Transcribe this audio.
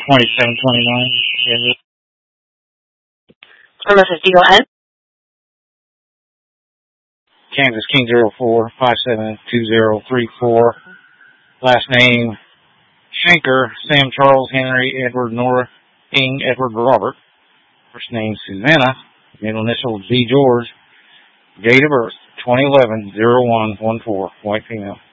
2729. Kansas. Plymouth is DON. Kansas King 04572034. Last name Shanker, Sam Charles Henry Edward Nora King Edward Robert. First name Susanna. Middle initial D George. Date of birth 2011-0114. White female.